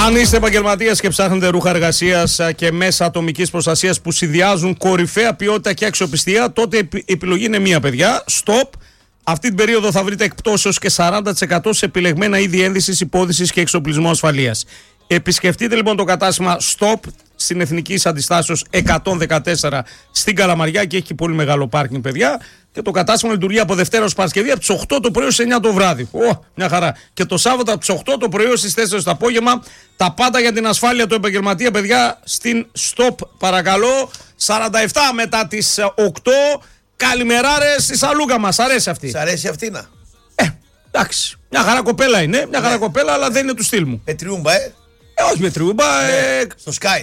Αν είστε επαγγελματίας και ψάχνετε ρούχα εργασίας και μέσα ατομικής προστασίας που συνδυάζουν κορυφαία ποιότητα και αξιοπιστία, τότε η επιλογή είναι μία, παιδιά. Stop. Αυτή την περίοδο θα βρείτε εκπτώσεις και 40% σε επιλεγμένα είδη ένδυσης, υπόδυσης και εξοπλισμό ασφαλείας. Επισκεφτείτε λοιπόν το κατάστημα Stop στην Εθνικής Αντιστάσεως 114 στην Καλαμαριά και έχει πολύ μεγάλο πάρκινγκ, παιδιά. Και το κατάστημα λειτουργεί από Δευτέρα ως Παρασκευή από τις 8 το πρωί ως 9 το βράδυ. Μια χαρά. Και το Σάββατο από τις 8 το πρωί ως τις 4 το απόγευμα. Τα πάντα για την ασφάλεια του επαγγελματία, παιδιά, στην Stop, παρακαλώ. 47 μετά τις 8. Καλημεράρες στη Σαλούκα μας. Αρέσει αυτή. Σ' αρέσει αυτή να. Εντάξει. Μια χαρά κοπέλα είναι. Μια χαρά κοπέλα, αλλά δεν είναι του στυλ μου. Πετριούμπα, όχι με τριούμπα. Στο Sky.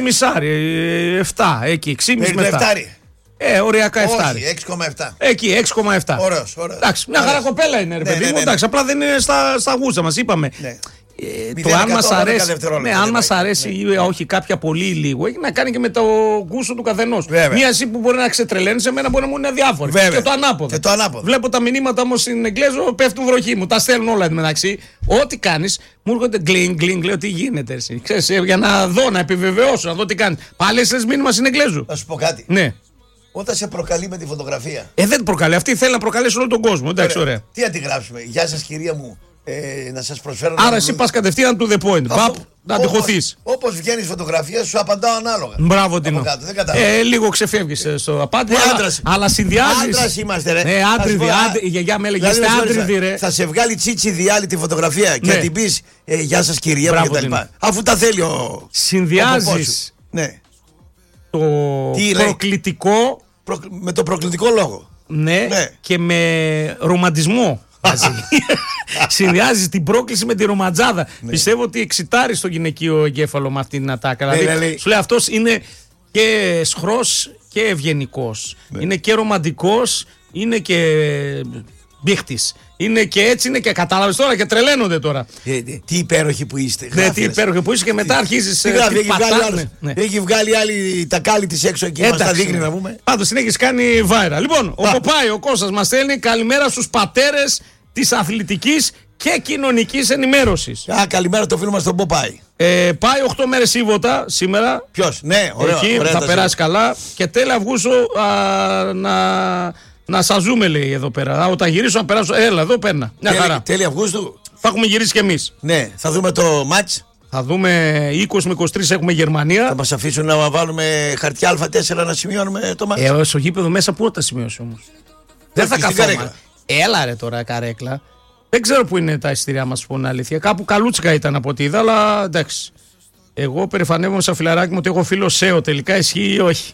6,5, 7. Εκεί, 6,5 μετά. Οριακά 7. Όχι, 6,7. Εκεί, 6,7. Ωραίος. Εντάξει, μια χαρά κοπέλα είναι, ρε παιδί μου. Εντάξει, απλά δεν είναι στα γούστα μας, είπαμε. Το αν μας αρέσει, αν μας αρέσει ή όχι κάποια πολύ ή λίγο, έχει να κάνει και με το γούστο του καθενός. Μία εσύ που μπορεί να ξετρελαίνει, σε μένα μπορεί να μου είναι αδιάφορη. Και το ανάποδο. Βλέπω τα μηνύματα όμως στην Εγγλέζο, πέφτουν βροχή μου. Τα στέλνουν όλα μεταξύ. Ό,τι κάνεις, μου έρχονται γκλινγκ, λέω τι γίνεται εσύ. Ξέρεις, για να δω, να επιβεβαιώσω, να δω τι κάνεις. Πάλι έστειλες μήνυμα στην Εγγλέζο. Να σου πω κάτι. Ναι. Όταν σε προκαλεί με τη φωτογραφία. Δεν προκαλεί. Αυτή θέλει να προκαλέσει όλο τον κόσμο. Εντάξει, ωραία. Τι να τη γράψουμε. Γεια σας, κυρία μου. Να σας προσφέρω. Άρα εσύ πας κατευθείαν to the point. Να τη χωθείς. Όπως βγαίνει φωτογραφία, σου απαντάω ανάλογα. Μπράβο, Τινό. Λίγο ξεφεύγεις στο απάντη. Αλλά συνδυάζεις. Άντρας είμαστε, ρε. Ναι, άντριδη. Η γιαγιά με έλεγε είστε άντριδη, ρε. Θα σε βγάλει τσίτσι διάλη τη φωτογραφία και θα την πεις γεια σας, κυρία μου κτλ. Αφού τα θέλει ο. Συνδυάζεις το προκλητικό. Με το προκλητικό λόγο. Ναι, και με ρομαντισμό. Συνδυάζει την πρόκληση με τη ρομαντζάδα. Πιστεύω ότι εξητάρει στο γυναικείο εγκέφαλο με αυτήν την ατάκα. Δηλαδή, σου λέει αυτός είναι και σχρός και ευγενικός. Είναι και ρομαντικός, είναι και μπίχτης. Είναι και έτσι, είναι και κατάλαβες τώρα και τρελαίνονται τώρα. Τι υπέροχοι που είστε. Ναι, τι υπέροχοι που είστε και μετά αρχίζεις. Έχει βγάλει άλλη τα κάλλη της έξω και μας τα δείχνει να πούμε. Πάντως την έχεις κάνει viral. Λοιπόν, ο Ποπάι, ο Κώστας μας στέλνει καλημέρα στους πατέρες της αθλητικής και κοινωνικής ενημέρωσης. Καλημέρα το φίλο μας τον Ποπάι. Πάει 8 μέρες Ύβοτα σήμερα. Ποιος, ναι, ωραίο. Εκεί θα περάσει καλά και τέλη Αυγούστου να σας ζούμε, λέει εδώ πέρα. Όταν γυρίσω να περάσω. Έλα, εδώ παίρνα. Μια χαρά. Τέλη Αυγούστου. Θα έχουμε γυρίσει κι εμείς. Ναι, θα δούμε το μάτς. Θα δούμε 20 με 23 έχουμε Γερμανία. Θα μας αφήσουν να βάλουμε χαρτιά Α4 να σημειώνουμε το μάτς. Στο γήπεδο μέσα πού θα τα σημειώσει όμως. Δεν θα καθόμαστε. Έλα ρε τώρα, καρέκλα. Δεν ξέρω πού είναι τα εισιτήριά μας, που είναι αλήθεια. Κάπου καλούτσικα ήταν από ό,τι είδα, αλλά εντάξει. Εγώ περηφανεύομαι σαν φιλαράκι μου ότι έχω φίλο ΣΕΟ. Τελικά ισχύει ή όχι.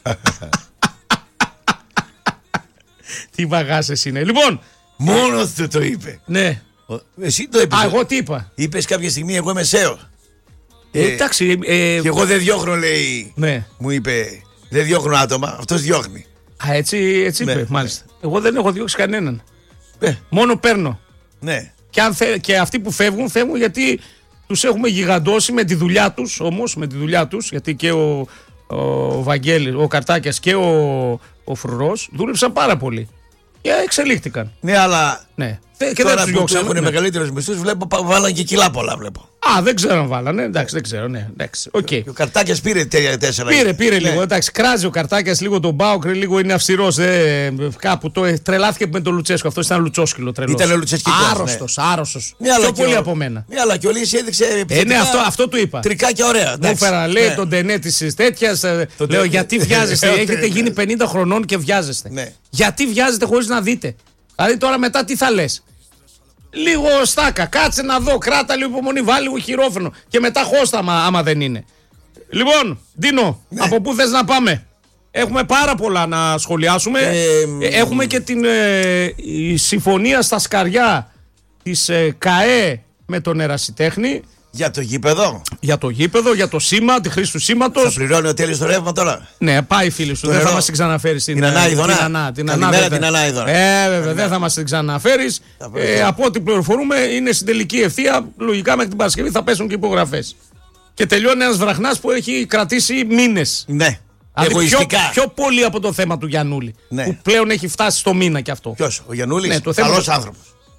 Τι βαγάσες είναι. Λοιπόν. Μόνο του το είπε. Ναι. Εσύ το είπες. Εγώ τι είπα. Είπες κάποια στιγμή εγώ είμαι ΣΕΟ. Εντάξει. Και εγώ δεν διώχνω, λέει. Ναι. Μου είπε. Δεν διώχνω άτομα. Αυτός διώχνει. Έτσι είπε, μάλιστα. Εγώ δεν έχω διώξει κανέναν. Μόνο παίρνω. Ναι. Και αυτοί που φεύγουν γιατί τους έχουμε γιγαντώσει με τη δουλειά τους όμως. Με τη δουλειά τους. Γιατί και ο Βαγγέλης, ο Καρτάκιας και ο Φρουρός δούλεψαν πάρα πολύ. Και εξελίχθηκαν. Ναι, αλλά. Ναι. Και τώρα που έχουν μεγαλύτερους μισθούς, βλέπω βάλαν και κιλά πολλά. Βλέπω. Δεν ξέρω αν βάλανε. Εντάξει, δεν ξέρω. Ναι, εντάξει. Okay. Ο Καρτάκιας πήρε 4. Πήρε λίγο. Εντάξει, κράζει ο Καρτάκιας λίγο τον Μπάουκ, λίγο είναι αυστηρός. Κάπου τρελάθηκε με τον Λουτσέσκο. Αυτό ήταν λουτσόσκυλο τρελό. Ήταν λουτσέσκυλο. Άρρωστος. Πιο πολύ από μένα. Ναι, αλλά και ο Λύση έδειξε. Ναι, αυτό του είπα. Τρικάκια ωραία. Μου έφερα, λέει τον τενέ τη τέτοια. Λέω γιατί βιάζεστε. Έχετε γίνει 50 χρονών και βιάζεστε. Γιατί βιάζεστε χωρίς να δείτε. Δηλαδή τώρα μετά τι θα λες. Λίγο στάκα, κάτσε να δω, κράτα λίγο υπομονή, βάλει λίγο χειρόφρενο και μετά χώστα άμα δεν είναι. Λοιπόν, Ντίνο, από πού θες να πάμε? Έχουμε πάρα πολλά να σχολιάσουμε. Έχουμε και την η συμφωνία στα σκαριά της ΚΑΕ με τον ερασιτέχνη. Για το γήπεδο. Για το γήπεδο, για το σήμα, τη χρήση του σήματος. Θα πληρώνει ο Τέλειος το ρεύμα τώρα. Ναι, πάει φίλη σου. Δεν θα μας την ξαναφέρεις την Ανάειδωνα. Την Ανάειδωνα. Βέβαια, δεν θα μας την ξαναφέρεις. Από ό,τι πληροφορούμε είναι στην τελική ευθεία. Λογικά μέχρι την Παρασκευή θα πέσουν και υπογραφές. Και τελειώνει ένας βραχνάς που έχει κρατήσει μήνες. Ναι. Εγωιστικά. Πιο πολύ από το θέμα του Γιαννούλη. Ναι. Που πλέον έχει φτάσει στο μήνα κι αυτό. Ποιος, ο Γιαννούλης? Ναι, καλός άνθρωπος.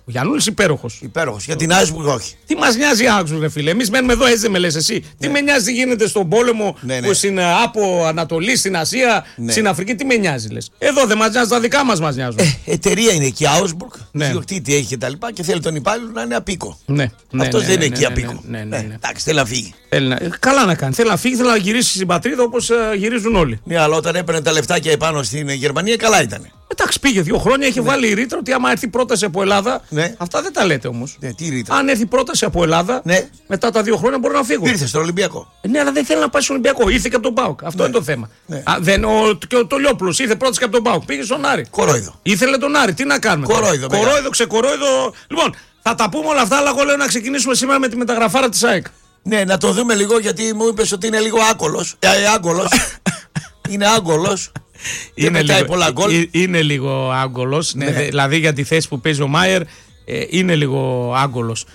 Ο Γιαννούλης υπέροχος. Υπέροχος. Για την Augsburg όχι. Τι μας νοιάζει η Augsburg, ρε φίλε. Εμείς μένουμε εδώ, έτσι με λες εσύ. Τι με νοιάζει τι γίνεται στον πόλεμο, που στην από Ανατολή, στην Ασία, στην Αφρική, τι με νοιάζει, λες. Εδώ δεν μας νοιάζει, τα δικά μας νοιάζουν. Εταιρεία είναι εκεί η Augsburg. Ιδιοκτήτη έχει και τα λοιπά και θέλει τον υπάλληλο να είναι απίκο. Αυτός δεν είναι εκεί απίκο. Εντάξει, θέλει να φύγει. Καλά να κάνει. Θέλει να φύγει, θέλει να γυρίσει στην πατρίδα όπως γυρίζουν όλοι. Ναι, αλλά όταν έπαιρνε τα λεφτάκια επάνω στην Γερμανία, καλά ήταν. Εντάξει, πήγε 2 χρόνια, έχει βάλει η ρήτρα ότι άμα έρθει πρόταση από Ελλάδα. Αυτά δεν τα λέτε όμως. Τι ρήτρα. Αν έρθει πρόταση από Ελλάδα, μετά τα 2 χρόνια μπορεί να φύγω. Ήρθε στον Ολυμπιακό. Ναι, αλλά δεν θέλει να πάει στον Ολυμπιακό. Ήρθε και από τον ΠΑΟΚ. Αυτό είναι το θέμα. Και ο Τολιόπουλος ήρθε πρόταση και από τον ΠΑΟΚ. Πήγε στον Άρη. Κορόιδο. Ήθελε τον Άρη. Τι να κάνουμε. Κορόιδο, ξεκορόιδο. Λοιπόν, θα τα πούμε όλα αυτά, αλλά εγώ λέω να ξεκινήσουμε σήμερα με τη μεταγραφάρα της ΑΕΚ. Ναι, να το δούμε λίγο γιατί μου είπες ότι είναι λίγο άγκολος. Είναι άγκολος. Είναι λίγο άγκολος. Δηλαδή για τη θέση που παίζει ο Μάιερ είναι λίγο άγκολος.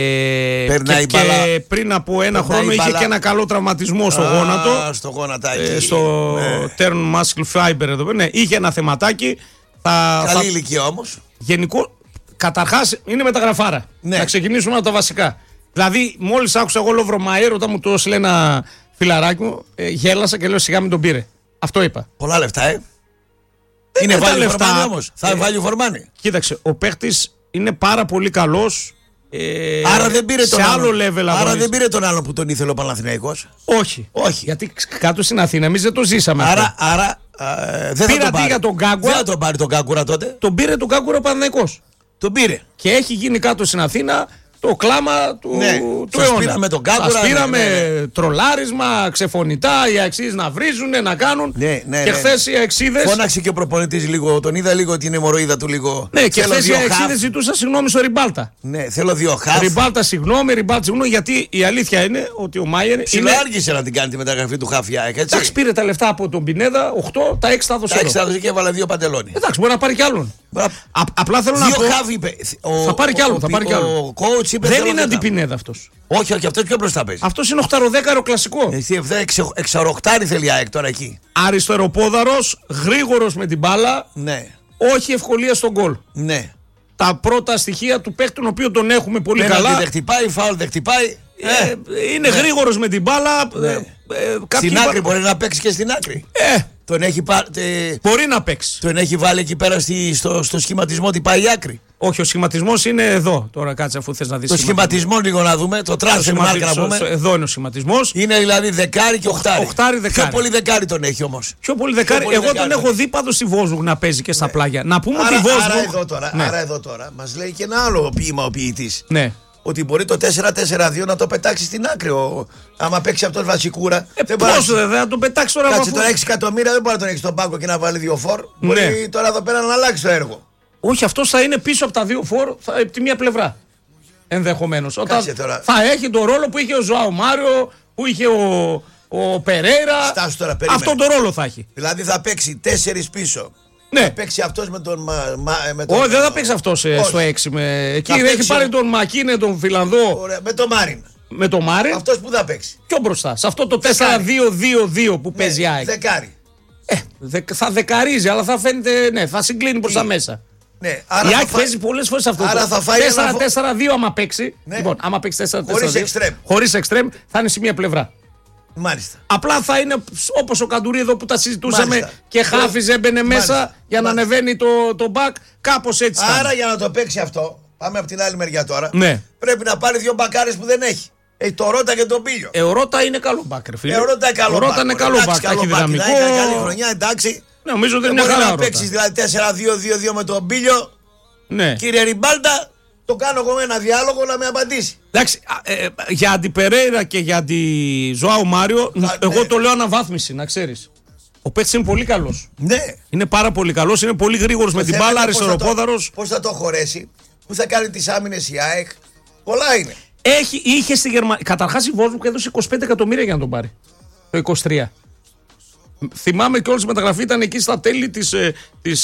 Και πριν από ένα χρόνο είχε και ένα καλό τραυματισμό στο γόνατο. Στο γόνατάκι. Στο Turn Muscle Fiber εδώ πέρα. Είχε ένα θεματάκι. Καλή ηλικία όμως. Γενικό, καταρχάς είναι μεταγραφάρα. Θα ξεκινήσουμε από τα βασικά. Δηλαδή, μόλις άκουσα εγώ Λόβρο Μάιερ, όταν μου το έστειλε ένα φιλαράκι μου, γέλασα και λέω σιγά μην τον πήρε. Αυτό είπα. Πολλά λεφτά, Είναι value for money όμως. Θα value for money. Κοίταξε, ο παίχτης είναι πάρα πολύ καλός. Άρα δεν πήρε τον άλλο. Άρα δεν πήρε τον άλλο που τον ήθελε ο Παναθηναϊκός. Όχι. Γιατί κάτω στην Αθήνα εμείς δεν το ζήσαμε. Άρα δεν πήρα τι για τον Γκάγκουρα. Δεν θα τον πάρει τον Γκάγκουρα τότε. Τον πήρε τον Γκάγκουρα ο Παναθηναϊκός. Τον πήρε. Και έχει γίνει κάτω στην Αθήνα το κλάμα του αιώνα. Πήραμε τον Γκάγκουρα. Τρολάρισμα, ξεφωνητά, οι αεξίδες να βρίζουν, να κάνουν. Και χθες οι αεξίδες. Φώναξε και ο προπονητής λίγο, τον είδα λίγο ότι είναι μοροίδα του λίγο. Ναι, και χθες οι αεξίδες ζητούσαν συγγνώμη στο Ριμπάλτα. Ναι, θέλω 2 χαφ. Ριμπάλτα συγγνώμη, γιατί η αλήθεια είναι ότι ο Μάιερ. Συλλάργησε να την κάνει τη μεταγραφή του χαφιά, έτσι. Εντάξει, πήρε τα λεφτά από τον Πινέδα, 8, τα 6 τα έδωσε. Τα 6 τα έδωσε και έβαλε 2 παντελόνι. Εντάξει, μπορεί να πάρει κι άλλον. Απλά θέλω να πω. Θα πάρει κι άλλον. Δεν είναι αντιπινέδα αυτός. Όχι, αυτός πιο μπροστά παίζει. Αυτός είναι 8-10 κλασικό. Εξαροχτάρι θέλει η ΑΕΚ τώρα εκεί. Αριστεροπόδαρος, γρήγορος με την μπάλα. Ναι. Όχι ευκολία στον γκολ. Ναι. Τα πρώτα στοιχεία του παίκτη, τον οποίο τον έχουμε πολύ καλά. Δεν χτυπάει, φάουλ δεν χτυπάει. Είναι γρήγορος με την μπάλα. Στην άκρη μπορεί να παίξει και στην άκρη. Τον έχει μπορεί να παίξει. Τον έχει βάλει εκεί πέρα στο σχηματισμό ότι πάει η άκρη. Όχι, ο σχηματισμός είναι εδώ. Τώρα κάτσε αφού θες να δεις. Το σχηματισμό λίγο να δούμε. Το transfer market να πούμε. Εδώ είναι ο σχηματισμός. Είναι δηλαδή δεκάρι και οχτάρι. Πιο πολύ δεκάρι τον έχει όμως. Πιο πολύ δεκάρι. Εγώ τον έχω δει πάντως στη Βόσβουργκ να παίζει και στα πλάγια. Να πούμε ότι η Βόσβουργκ. Άρα εδώ τώρα μας λέει και ένα άλλο ποίημα ο ποιητής. Ναι. Ότι μπορεί το 4-4-2 να το πετάξει στην άκρη. Άμα παίξει από τον Βασικούρα. Πώς δεν θα το πετάξει τώρα. Κάτσε τώρα 6 εκατομμύρια, δεν μπορεί να τον έχει στον πάγκο και να βάλει 2 φορ. Μπορεί τώρα εδώ πέρα να αλλάξει το έργο. Όχι, αυτός θα είναι πίσω από τα 2 φορ από τη μία πλευρά. Ενδεχομένως. Θα έχει τον ρόλο που είχε ο Ζωάο Μάριο, που είχε ο Περέιρα. Αυτόν τον ρόλο θα έχει. Δηλαδή θα παίξει 4 πίσω. Ναι. Θα παίξει αυτός με τον. Όχι, δεν θα παίξει αυτός στο 6. Εκεί έχει πάρει τον Μακίνε, τον Φιλανδό. Ωραία, με τον Μάριν. Με τον Μάριν. Αυτός που θα παίξει. Πιο μπροστά. Σε αυτό το 4-2-2-2 που παίζει η ΑΕΚ. Δεκάρι. Θα δεκαρίζει, αλλά θα φαίνεται. Θα συγκλίνει προς τα μέσα. Ναι, η ΑΕΚ παίζει πολλές φορές αυτό. Άρα θα φάει 4-4-2 άμα παίξει. Λοιπόν, άμα παίξει 4-4-2. Χωρίς εξτρέμ θα είναι σε μία πλευρά. Μάλιστα. Απλά θα είναι όπως ο Καντουρί εδώ που τα συζητούσαμε και χάφιζε, έμπαινε μέσα για να ανεβαίνει το μπακ. Κάπως έτσι. Άρα για να το παίξει αυτό, πάμε από την άλλη μεριά τώρα. Ναι. Πρέπει να πάρει 2 μπακάρες που δεν έχει. Έχει το Ρώτα και τον Πίλιο. Ο Ρώτα είναι καλό μπακ, ρε φίλε. Ο Ρώτα είναι καλό μπακ. Έχει δυναμικό. Καλή χρονιά, εντάξει. Νομίζω ότι είναι μια χαρά. Να παίξει δηλαδή 4-2-2-2 με τον Πίλιο. Ναι. Κύριε Ριμπάλτα, το κάνω εγώ με ένα διάλογο να με απαντήσει. Εντάξει, για αντιπερέιρα και για αντι Ζωάο Μάριο, εγώ το λέω αναβάθμιση, να ξέρεις. Ο παίκτης είναι πολύ καλός. Ναι. Είναι πάρα πολύ καλός, είναι πολύ γρήγορος με την μπάλα, αριστεροπόδαρος. Πώς θα το χωρέσει, πού θα κάνει τις άμυνες η ΑΕΚ. Πολλά είναι. Είχε στη Γερμανία. Καταρχάς η Βόσβουργκ έδωσε 25 εκατομμύρια για να τον πάρει. Το 23. Θυμάμαι και όλη η μεταγραφή ήταν εκεί στα τέλη της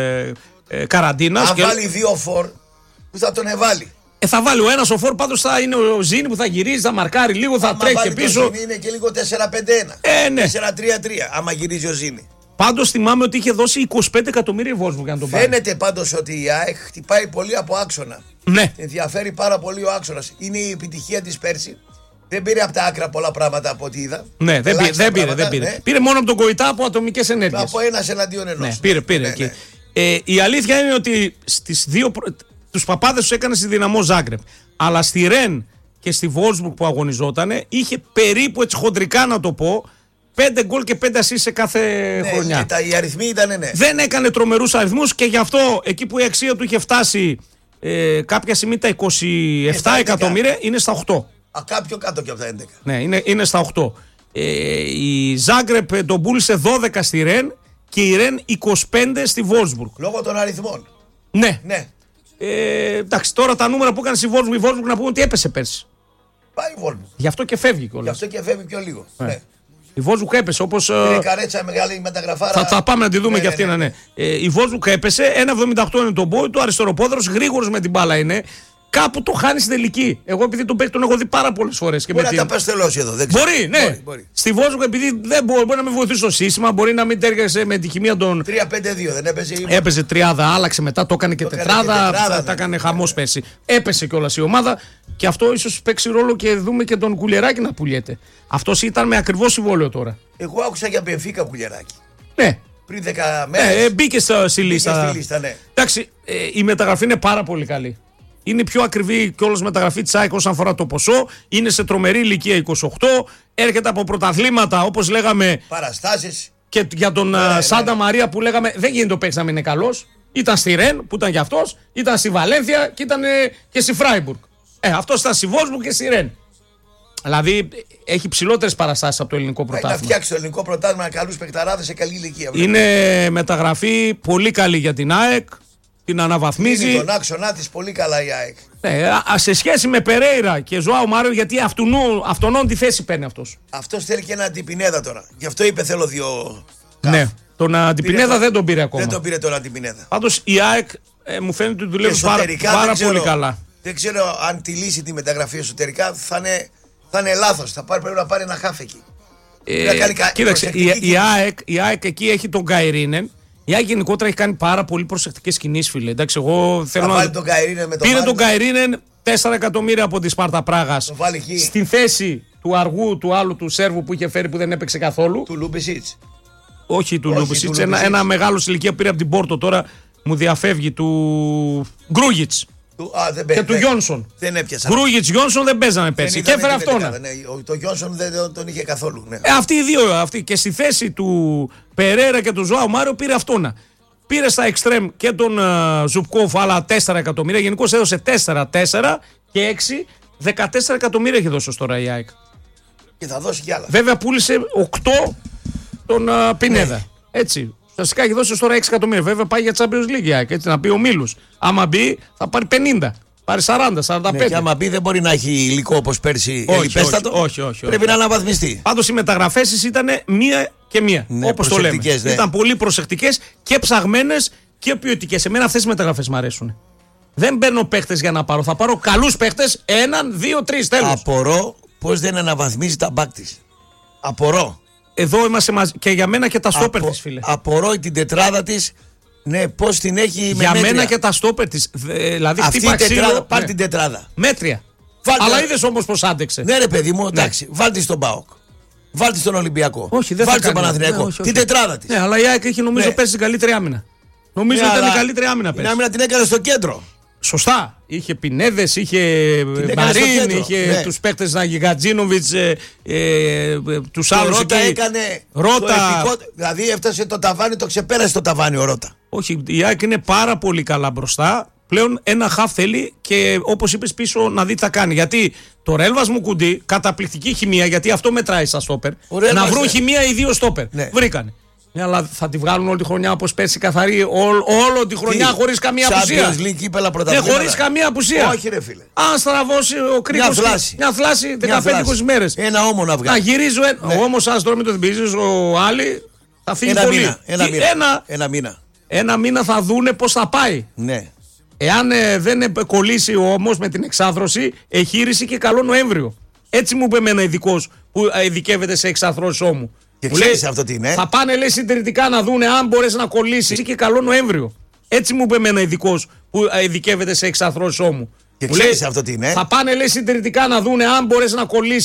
καραντίνας. Αν βάλει 2 φορ, που θα τον εβάλει. Θα βάλει ο ένας ο φορ, πάντως θα είναι ο Ζήνη που θα γυρίζει, θα μαρκάρει λίγο, θα τρέχει και πίσω. Το Ζήνη είναι και λίγο 4-5-1. Ναι. 4-3-3, άμα γυρίζει ο Ζήνη. Πάντως θυμάμαι ότι είχε δώσει 25 εκατομμύρια η Wolfsburg για να τον πάρει. Φαίνεται πάντως ότι η ΑΕΚ χτυπάει πολύ από άξονα. Ναι. Ενδιαφέρει πάρα πολύ ο άξονας. Είναι η επιτυχία της πέρσι. Δεν πήρε από τα άκρα πολλά πράγματα από ό,τι είδα. Ναι, δεν πήρε. Ναι. Πήρε μόνο από τον Κοϊτά από ατομικές ενέργειες. Από ένας εναντίον ενός. Ναι, πήρε. Ναι. Η αλήθεια είναι ότι τους παπάδες τους έκανε στη Δυναμό Ζάγκρεπ. Αλλά στη Ρεν και στη Wolfsburg που αγωνιζότανε είχε περίπου, έτσι χοντρικά να το πω, 5 γκολ και 5 ασίς σε κάθε χρονιά. Οι αριθμοί ήταν, ναι. Δεν έκανε τρομερούς αριθμούς και γι' αυτό εκεί που η αξία του είχε φτάσει κάποια στιγμή τα 27 εκατομμύρια είναι στα 8. Κάποιο κάτω και από τα 11. Ναι, είναι στα 8. Η Ζάγκρεπ τον πούλησε 12 στη Ρεν και η Ρεν 25 στη Wolfsburg. Λόγω των αριθμών. Ναι. Εντάξει, τώρα τα νούμερα που έκανε στη Wolfsburg να πούμε ότι έπεσε πέρσι. Πάει η Wolfsburg. Γι' αυτό και φεύγει κιόλας. Γι' αυτό και φεύγει πιο λίγο. Ναι. Η Wolfsburg έπεσε όπως. Είναι καρέτσα μεγάλη μεταγραφάρα. Θα πάμε να τη δούμε κι αυτή. Ναι. Η Wolfsburg έπεσε. 1,78 είναι το μπόι του. Αριστεροπόδρος, γρήγορος με την μπάλα είναι. Κάπου το χάνει στην τελική. Εγώ επειδή τον παίκτη τον έχω δει πάρα πολλές φορές. Μπορεί να τα παστελώσει εδώ. Δεν ξέρω. Μπορεί, ναι. Μπορεί. Στη Wolfsburg επειδή δεν μπορεί να με βοηθήσει στο σύστημα, μπορεί να μην τέριαξε με τη χημεία των. 3-5-2, δεν έπαιζε. Έπαιζε τριάδα, άλλαξε μετά, το έκανε και τετράδα. Τα έκανε χαμός πέρσι. Έπεσε κιόλας η ομάδα και αυτό ίσως παίξει ρόλο και δούμε και τον Κουλιεράκη να πουλιέται. Αυτός ήταν με ακριβό συμβόλαιο τώρα. Εγώ άκουσα για Μπενφίκα Κουλιεράκη. Ναι. Πριν 10 μέρες. Μπήκε στη λίστα. Ναι. Εντάξει, η μεταγραφή είναι πάρα πολύ καλή. Είναι πιο ακριβή κιόλας μεταγραφή της ΑΕΚ όσον αφορά το ποσό. Είναι σε τρομερή ηλικία 28. Έρχεται από πρωταθλήματα όπως λέγαμε. Παραστάσεις. Και για τον Σάντα Μαρία που λέγαμε δεν γίνεται ο παίκτης να μην είναι καλός. Ήταν στη Ρεν που ήταν για αυτός. Ήταν στη Βαλένθια και ήταν και στη Φράιμπουργκ. Αυτός ήταν στη Wolfsburg και στη Ρεν. Δηλαδή έχει ψηλότερες παραστάσεις από το ελληνικό πρωτάθλημα. Να φτιάξει το ελληνικό πρωτάθλημα με καλούς παικταράδες σε καλή ηλικία. Είναι μεταγραφή πολύ καλή για την ΑΕΚ. Την αναβαθμίζει. Είναι τον άξονα της πολύ καλά η ΑΕΚ. Ναι, σε σχέση με Περέιρα και Ζωάο Μάριο, γιατί αυτονών τη θέση παίρνει αυτός. Αυτός θέλει και ένα Αντιπινέδα τώρα. Γι' αυτό είπε θέλω 2. Ναι, τον Αντιπινέδα δεν τον πήρε ακόμα. Δεν τον πήρε τον Αντιπινέδα. Πάντως η ΑΕΚ μου φαίνεται ότι δουλεύει πάρα πολύ καλά. Δεν ξέρω αν τη λύσει τη μεταγραφή εσωτερικά θα είναι λάθος. Πρέπει να πάρει ένα χάφεκι. Κοίταξε, η ΑΕΚ εκεί έχει τον Γκαϊρίνεν. Η ΑΕΚ γενικότερα έχει κάνει πάρα πολύ προσεκτικές κινήσεις, φίλε. Εντάξει, εγώ θέλω να. Τον πήρε τον Γκαϊρίνεν 4 εκατομμύρια από τη Σπάρτα Πράγας. Στην θέση του αργού του άλλου του Σέρβου που είχε φέρει που δεν έπαιξε καθόλου. Του Λούμπισιτς. Όχι του Λούμπισιτς. Ένα μεγάλο ηλικία πήρε από την Πόρτο τώρα. Μου διαφεύγει του Γκρούγιτς. Και του Γιόνσον. Δεν έπιασα. Γκρούγιτς, Γιόνσον δεν παίζανε πέρσι. Και έφερε αυτόν. Το Γιόνσον δεν τον είχε καθόλου. Ναι. Αυτοί οι δύο. Και στη θέση του Περέρα και του Ζωάο Μάριο πήρε αυτόν. Πήρε στα εξτρέμ και τον Ζουπκόφ άλλα 4 εκατομμύρια. Γενικώς έδωσε 4 και 6. 14 εκατομμύρια έχει δώσει ως τώρα η ΑΕΚ. Και θα δώσει κι άλλα. Βέβαια πούλησε 8 τον Πινέδα. Ναι. Έτσι. Φυσικά έχει δώσει τώρα 6 εκατομμύρια. Βέβαια πάει για Champions League, έτσι να πει ο Μίλους. Άμα μπει θα πάρει 50. Πάρει 40-45. Ναι, και άμα μπει δεν μπορεί να έχει υλικό όπως πέρσι. Όχι. Πρέπει να αναβαθμιστεί. Πάντως οι μεταγραφές ήταν μία και μία. Ναι, όπως το λέμε. Ναι. Ήταν πολύ προσεκτικές και ψαγμένες και ποιοτικές. Εμένα αυτές οι μεταγραφές μου αρέσουν. Δεν παίρνω παίχτες για να πάρω. Θα πάρω καλούς παίχτες. 1, 2, 3 τέλος. Απορώ πως δεν αναβαθμίζει τα μπακ της. Απορώ. Εδώ είμαστε μαζί. Και για μένα και τα στόπερ της, φίλε. Απορώ την τετράδα της. Ναι, πώς την έχει με για μέτρια. Μένα και τα στόπερ της. Δηλαδή αυτή η τετράδα, πάρ' την τετράδα. Μέτρια. Αλλά είδες όμως πως άντεξε. Ναι, ρε παιδί μου, εντάξει. Ναι. Βάλτε στον ΠΑΟΚ. Βάλτε στον Ολυμπιακό. Όχι, δεν βάλτε στον Παναθηναϊκό. Την τετράδα της. Ναι, αλλά η ΑΕΚ έχει νομίζω πέρσι την καλύτερη άμυνα. Νομίζω ήταν η καλύτερη άμυνα πέρσι. Την άμυνα την έκανε στο κέντρο. Σωστά. Είχε Πινέδες, είχε Μαρίν, είχε τους παίκτες Γατζίνοβιτς, τους άλλους εκεί. Έκανε Ρότα. Δηλαδή έφτασε το ταβάνι, το ξεπέρασε το ταβάνι ο Ρότα. Όχι, η ΑΕΚ είναι πάρα πολύ καλά μπροστά. Πλέον ένα χαφ θέλει και όπως είπες πίσω να δει τι θα κάνει. Γιατί το Ρέλβας μου κουντί, καταπληκτική χημεία, γιατί αυτό μετράει στα στόπερ. Να βρουν χημεία οι δύο στόπερ. Ναι. Βρήκανε. Ναι, αλλά θα τη βγάλουν όλη τη χρονιά όπως πέρσι καθαρή, όλη τη χρονιά χωρίς καμία απουσία. Ναι, χωρίς καμία απουσία. Όχι, ρε φίλε. Αν στραβώσει ο κρίκος. Μια φλάση 15-20 μέρες. Ένα ώμο να βγάλει. Να γυρίζει ο ώμος, ας τώρα μην το θυμίζεις, ο Άλλη θα φύγει πολύ. Ένα μήνα θα δούνε πώς θα πάει. Ναι. Εάν δεν κολλήσει όμως με την εξάθρωση, εχείριση και καλό Νοέμβριο. Έτσι μου είπε εμένα ειδικός που ειδικεύεται σε εξαθρώσεις ώμου. Και ξέρεις αυτό τι είναι. Θα πάνε λέει συντηρητικά να δούνε αν μπορέσει να κολλήσει και καλό Νοέμβριο. Έτσι μου είπε ένα ειδικός που ειδικεύεται σε εξαθρώσεις ώμου. Και ξέρεις αυτό τι είναι. Θα πάνε λέει συντηρητικά να δούνε αν μπορέσει να κολλήσει.